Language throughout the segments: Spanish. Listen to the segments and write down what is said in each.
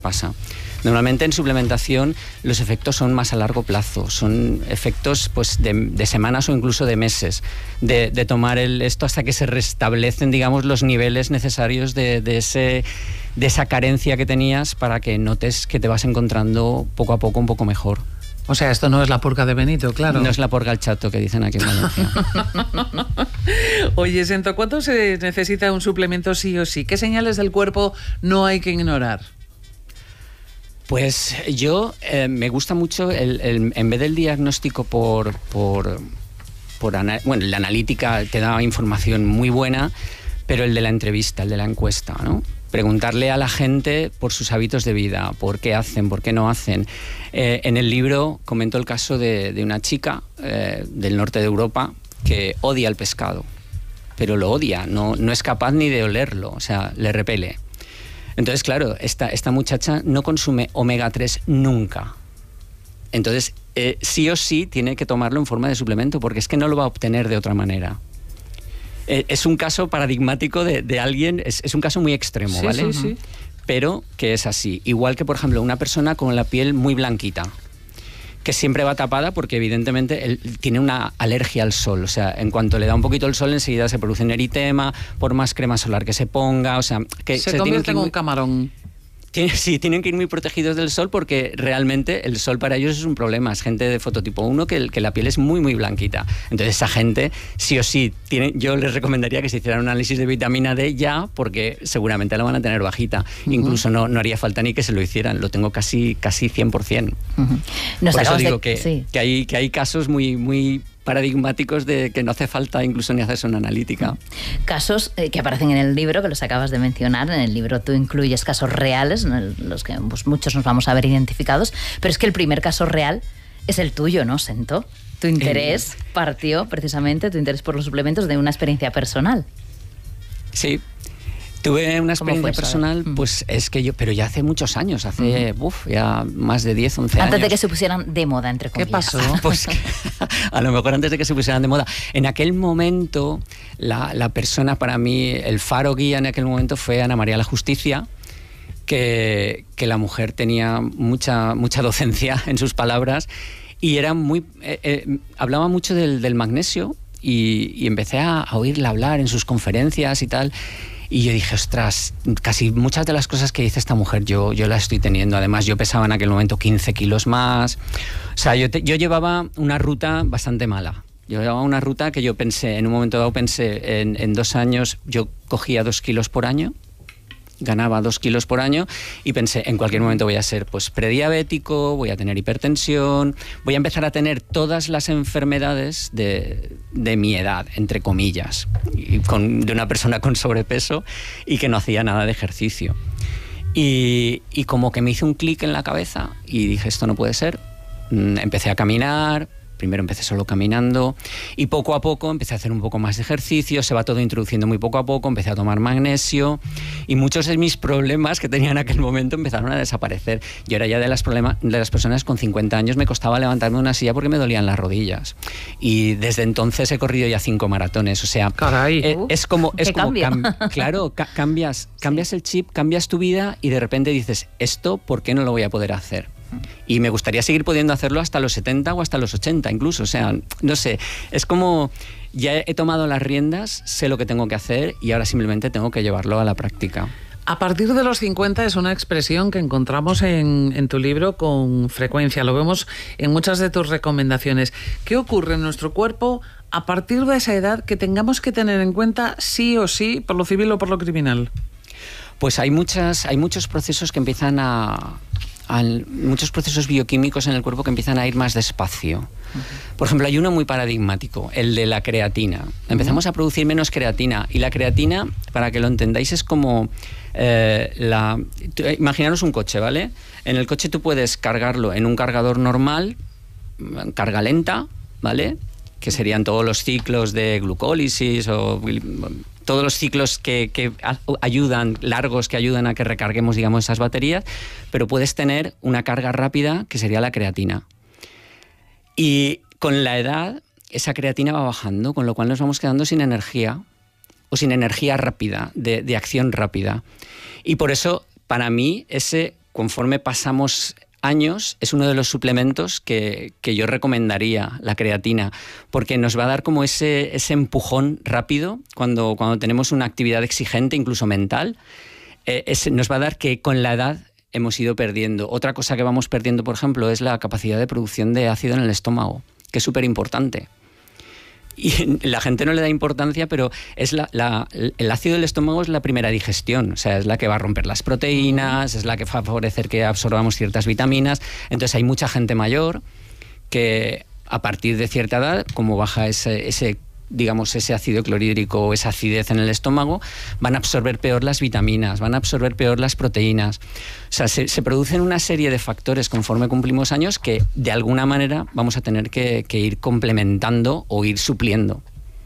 pasa. Normalmente en suplementación los efectos son más a largo plazo, son efectos pues de semanas o incluso de meses, de tomar esto hasta que se restablecen, digamos, los niveles necesarios de esa carencia que tenías para que notes que te vas encontrando poco a poco un poco mejor. O sea, esto no es la purga de Benito, claro. No es la purga al chato que dicen aquí en Valencia. Oye, Sento, ¿cuánto se necesita un suplemento sí o sí? ¿Qué señales del cuerpo no hay que ignorar? Pues yo me gusta mucho en vez del diagnóstico la analítica te da información muy buena, pero el de la entrevista, el de la encuesta, ¿no? Preguntarle a la gente por sus hábitos de vida, por qué hacen, por qué no hacen. En el libro comento el caso de una chica del norte de Europa que odia el pescado, pero lo odia, no es capaz ni de olerlo, o sea, le repele. Entonces, claro, esta muchacha no consume omega 3 nunca. Entonces, sí o sí tiene que tomarlo en forma de suplemento, porque es que no lo va a obtener de otra manera. Es un caso paradigmático de alguien, es un caso muy extremo, sí, ¿vale? Sí, sí. Pero que es así. Igual que, por ejemplo, una persona con la piel muy blanquita, que siempre va tapada porque evidentemente él tiene una alergia al sol, o sea, en cuanto le da un poquito el sol enseguida se produce un eritema, por más crema solar que se ponga, o sea, que se convierte en un camarón. Sí, tienen que ir muy protegidos del sol porque realmente el sol para ellos es un problema. Es gente de fototipo 1 que la piel es muy, muy blanquita. Entonces esa gente, sí o sí, yo les recomendaría que se hicieran un análisis de vitamina D ya, porque seguramente la van a tener bajita. Incluso no haría falta ni que se lo hicieran. Lo tengo casi 100%. Por eso digo que hay casos muy, muy paradigmáticos de que no hace falta incluso ni hacerse una analítica. Casos que aparecen en el libro, que los acabas de mencionar. En el libro tú incluyes casos reales, en los que pues, muchos nos vamos a ver identificados, pero es que el primer caso real es el tuyo, ¿no, Sento? Tu interés partió precisamente, tu interés por los suplementos, de una experiencia personal. Sí. Tuve una experiencia personal, pues es que pero ya hace muchos años, ya más de 10, 11 años. Antes de que se pusieran de moda, entre comillas. ¿Qué pasó? Pues a lo mejor antes de que se pusieran de moda. En aquel momento, la persona para mí, el faro guía en aquel momento fue Ana María la Justicia, que la mujer tenía mucha docencia en sus palabras y era muy hablaba mucho del magnesio y empecé a oírla hablar en sus conferencias y tal. Y yo dije, ostras, casi muchas de las cosas que dice esta mujer yo las estoy teniendo. Además, yo pesaba en aquel momento 15 kilos más. O sea, yo llevaba una ruta bastante mala. Yo llevaba una ruta que yo pensé, en un momento dado en 2 años, yo cogía 2 kilos por año, ganaba 2 kilos por año y pensé, en cualquier momento voy a ser pues prediabético, voy a tener hipertensión, voy a empezar a tener todas las enfermedades de mi edad, entre comillas, de una persona con sobrepeso y que no hacía nada de ejercicio. Y como que me hizo un clic en la cabeza y dije, esto no puede ser. Empecé a caminar. Primero empecé solo caminando y poco a poco empecé a hacer un poco más de ejercicio, se va todo introduciendo muy poco a poco, empecé a tomar magnesio y muchos de mis problemas que tenía en aquel momento empezaron a desaparecer. Yo era ya de las personas con 50 años, me costaba levantarme de una silla porque me dolían las rodillas. Y desde entonces he corrido ya 5 maratones, o sea, es como claro, cambias el chip, cambias tu vida y de repente dices, esto, ¿por qué no lo voy a poder hacer? Y me gustaría seguir pudiendo hacerlo hasta los 70 o hasta los 80 incluso, o sea, no sé, es como ya he tomado las riendas, sé lo que tengo que hacer y ahora simplemente tengo que llevarlo a la práctica. A partir de los 50 es una expresión que encontramos en tu libro con frecuencia, lo vemos en muchas de tus recomendaciones. ¿Qué ocurre en nuestro cuerpo a partir de esa edad que tengamos que tener en cuenta sí o sí, por lo civil o por lo criminal? Pues hay muchos procesos que empiezan muchos procesos bioquímicos en el cuerpo que empiezan a ir más despacio. Por ejemplo, hay uno muy paradigmático, el de la creatina. Empezamos a producir menos creatina y la creatina, para que lo entendáis, es como imaginaros un coche, ¿vale? En el coche tú puedes cargarlo en un cargador normal, carga lenta, ¿vale? Que serían todos los ciclos de glucólisis o todos los ciclos que ayudan, largos, que ayudan a que recarguemos, digamos, esas baterías, pero puedes tener una carga rápida que sería la creatina. Y con la edad, esa creatina va bajando, con lo cual nos vamos quedando sin energía o sin energía rápida, de acción rápida. Y por eso, para mí, ese conforme pasamos años, es uno de los suplementos que yo recomendaría, la creatina, porque nos va a dar como ese empujón rápido cuando tenemos una actividad exigente, incluso mental. Nos va a dar que con la edad hemos ido perdiendo. Otra cosa que vamos perdiendo, por ejemplo, es la capacidad de producción de ácido en el estómago, que es súper importante. Y la gente no le da importancia, pero es el ácido del estómago es la primera digestión, o sea, es la que va a romper las proteínas, es la que va a favorecer que absorbamos ciertas vitaminas. Entonces hay mucha gente mayor que a partir de cierta edad, como baja ese ácido clorhídrico o esa acidez en el estómago, van a absorber peor las vitaminas, van a absorber peor las proteínas. O sea, se producen una serie de factores conforme cumplimos años que de alguna manera vamos a tener que ir complementando o ir supliendo.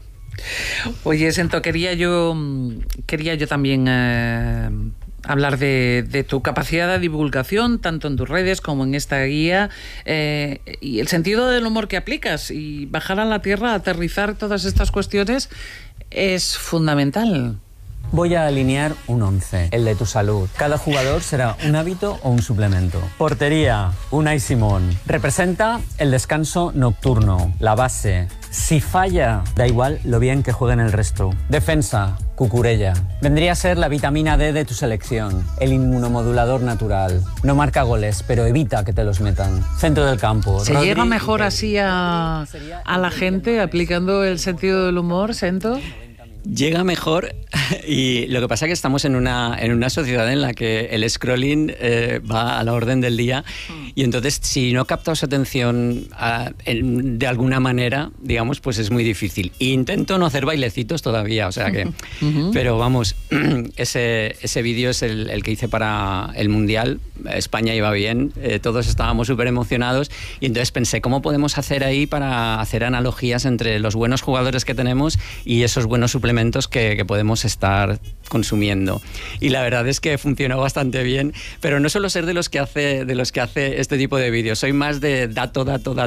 Oye, Sento, quería yo también hablar de tu capacidad de divulgación, tanto en tus redes como en esta guía, y el sentido del humor que aplicas, y bajar a la tierra, aterrizar todas estas cuestiones es fundamental. Voy a alinear un 11, el de tu salud. Cada jugador será un hábito o un suplemento. Portería, Unai Simón. Representa el descanso nocturno, la base. Si falla, da igual lo bien que jueguen el resto. Defensa, Cucurella. Vendría a ser la vitamina D de tu selección, el inmunomodulador natural. No marca goles, pero evita que te los metan. Centro del campo. ¿Se llega mejor así a la gente aplicando el sentido del humor, Sento? Llega mejor, y lo que pasa es que estamos en una sociedad en la que el scrolling va a la orden del día, y entonces si no captas atención de alguna manera, digamos, pues es muy difícil. Intento no hacer bailecitos todavía, o sea que... Pero vamos, ese vídeo es el que hice para el Mundial. España iba bien, todos estábamos súper emocionados, y entonces pensé, ¿cómo podemos hacer ahí para hacer analogías entre los buenos jugadores que tenemos y esos buenos suplementos que podemos estar consumiendo? Y la verdad es que funcionó bastante bien, pero no suelo ser de los que hace este tipo de vídeos. Soy más de dato,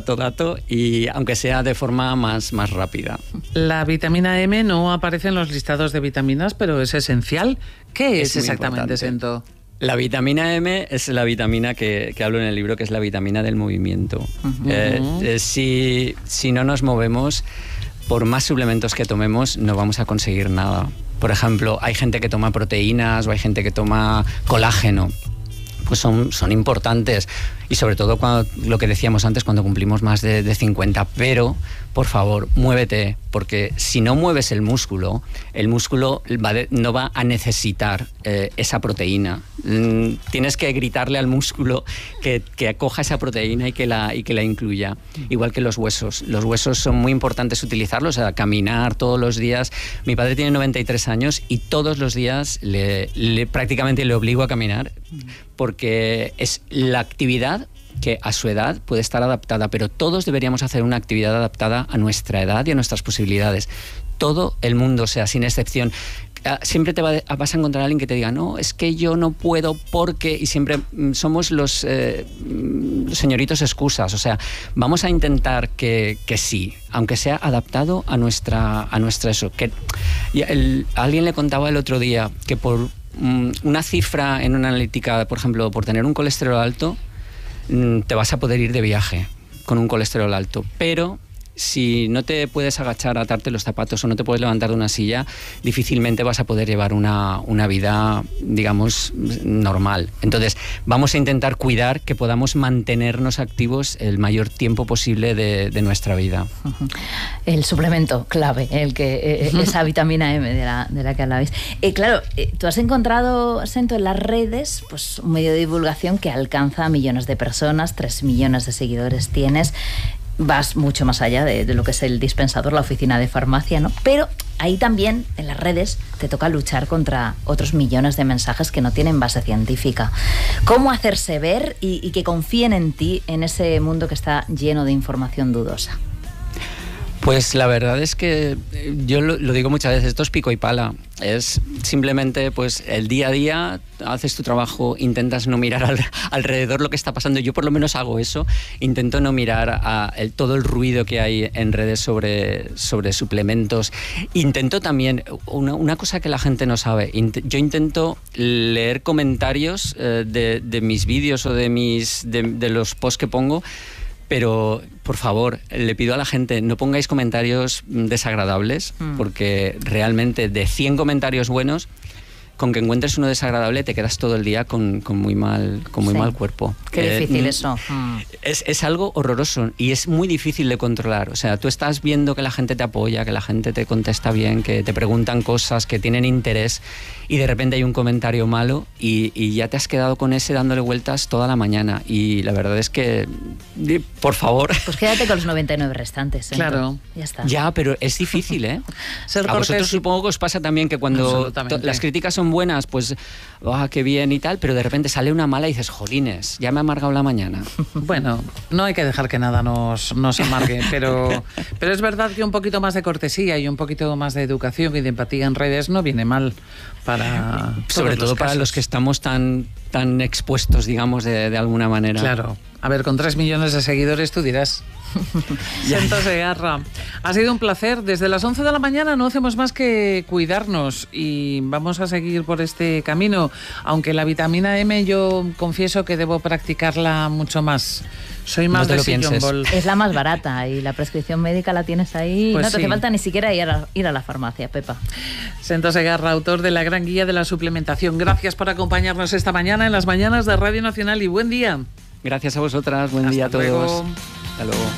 y aunque sea de forma más rápida. La vitamina M no aparece en los listados de vitaminas, pero es esencial. ¿Qué es exactamente, Sento? La vitamina M es la vitamina que hablo en el libro, que es la vitamina del movimiento. Si no nos movemos, por más suplementos que tomemos, no vamos a conseguir nada. Por ejemplo, hay gente que toma proteínas o hay gente que toma colágeno. Pues son importantes, y sobre todo lo que decíamos antes, cuando cumplimos más de 50, pero por favor, muévete, porque si no mueves el músculo no va a necesitar esa proteína. Tienes que gritarle al músculo que acoja esa proteína y que la incluya. Igual que los huesos son muy importantes utilizarlos, o sea, caminar todos los días. Mi padre tiene 93 años y todos los días prácticamente le obligo a caminar, porque es la actividad que a su edad puede estar adaptada, pero todos deberíamos hacer una actividad adaptada a nuestra edad y a nuestras posibilidades. Todo el mundo, o sea, sin excepción. Siempre vas a encontrar a alguien que te diga, no, es que yo no puedo porque... Y siempre somos los señoritos excusas. O sea, vamos a intentar que sí, aunque sea adaptado a nuestra eso. Alguien le contaba el otro día que por una cifra en una analítica, por ejemplo, por tener un colesterol alto, te vas a poder ir de viaje con un colesterol alto, pero si no te puedes agachar a atarte los zapatos o no te puedes levantar de una silla, difícilmente vas a poder llevar una vida, digamos, normal. Entonces, vamos a intentar cuidar que podamos mantenernos activos el mayor tiempo posible de nuestra vida. El suplemento clave, esa vitamina M de la que hablabais. Claro, tú has encontrado, Sento, en las redes, pues un medio de divulgación que alcanza a millones de personas, 3 millones de seguidores tienes. Vas mucho más allá de lo que es el dispensador, la oficina de farmacia, ¿no? Pero ahí también, en las redes, te toca luchar contra otros millones de mensajes que no tienen base científica. ¿Cómo hacerse ver y que confíen en ti en ese mundo que está lleno de información dudosa? Pues la verdad es que yo lo digo muchas veces, esto es pico y pala. Es simplemente pues el día a día, haces tu trabajo, intentas no mirar alrededor lo que está pasando. Yo por lo menos hago eso, intento no mirar todo el ruido que hay en redes sobre suplementos. Intento también, una cosa que la gente no sabe, yo intento leer comentarios de mis vídeos o de los posts que pongo. Pero, por favor, le pido a la gente, no pongáis comentarios desagradables, porque realmente de 100 comentarios buenos, con que encuentres uno desagradable te quedas todo el día con muy mal cuerpo. Qué difícil eso. Es algo horroroso y es muy difícil de controlar. O sea, tú estás viendo que la gente te apoya, que la gente te contesta bien, que te preguntan cosas, que tienen interés, y de repente hay un comentario malo y ya te has quedado con ese dándole vueltas toda la mañana. Y la verdad es que, por favor... Pues quédate con los 99 restantes. Claro. Ya está. Ya, pero es difícil, ¿eh? A vosotros supongo que os pasa también que cuando las críticas son buenas, pues, qué bien y tal, pero de repente sale una mala y dices, jolines, ya me ha amargado la mañana. Bueno, no hay que dejar que nada nos amargue, pero es verdad que un poquito más de cortesía y un poquito más de educación y de empatía en redes no viene mal para... Sobre todo para los que estamos tan expuestos, digamos, de alguna manera. Claro. A ver, con 3 millones de seguidores tú dirás. Sento Segarra, ha sido un placer. Desde las 11 de la mañana no hacemos más que cuidarnos y vamos a seguir por este camino. Aunque la vitamina M yo confieso que debo practicarla mucho más. Soy más de Sillon Ball. Es la más barata y la prescripción médica la tienes ahí. Pues no te hace falta ni siquiera ir a la farmacia, Pepa. Sento Segarra, autor de la gran guía de la suplementación. Gracias por acompañarnos esta mañana en las mañanas de Radio Nacional y buen día. Gracias a vosotras, buen día a todos. Luego. Hasta luego.